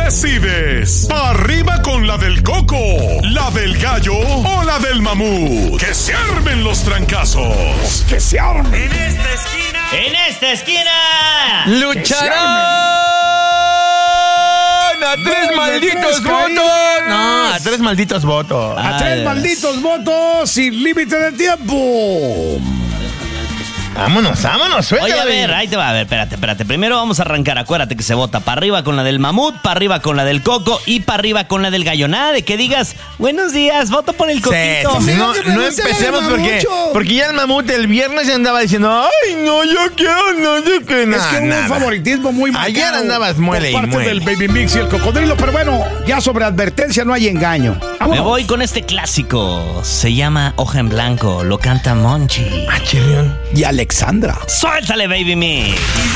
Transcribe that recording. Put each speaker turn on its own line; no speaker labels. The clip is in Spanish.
decides. ¿Pa' arriba con la del coco, la del gallo o la del mamut? ¡Que se armen los trancazos! ¡Que se armen!
En esta esquina
lucharán a tres malditos votos. No, a tres malditos votos.
A tres malditos votos sin límite de tiempo.
Vámonos, suéltala.
Oye, a ver, ahí te va, a ver, espérate. Primero vamos a arrancar, acuérdate que se vota para arriba con la del mamut, para arriba con la del coco y para arriba con la del gallo. Nada de que digas, buenos días, voto por el coquito.
Sí, no empecemos porque ya el mamut el viernes andaba diciendo, ay, no, yo quiero, no sé qué, nada.
Es que hubo un favoritismo muy marcado.
Ayer andabas muele
por parte del Baby Mix y el cocodrilo, pero bueno, ya sobre advertencia no hay engaño. ¡Vámonos!
Me voy con este clásico. Se llama Hoja en Blanco, lo canta Monchi.
Chirrión.
Y Alexandra.
¡Suéltale, Baby Mix!